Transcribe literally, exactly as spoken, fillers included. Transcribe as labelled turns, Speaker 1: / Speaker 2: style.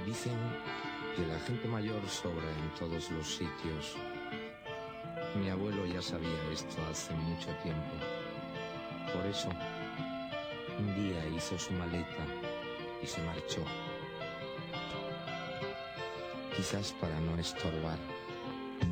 Speaker 1: Dicen que la gente mayor sobra en todos los sitios. Mi abuelo ya sabía esto hace mucho tiempo. Por eso, un día hizo su maleta y se marchó. Quizás para no estorbar.